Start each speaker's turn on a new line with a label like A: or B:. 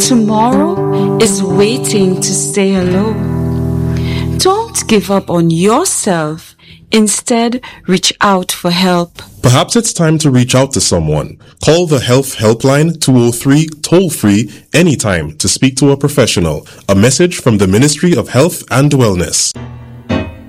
A: tomorrow is waiting to say hello. Don't give up on yourself. Instead, reach out for help.
B: Perhaps it's time to reach out to someone. Call the Health Helpline 203 toll-free anytime to speak to a professional. A message from the Ministry of Health and Wellness.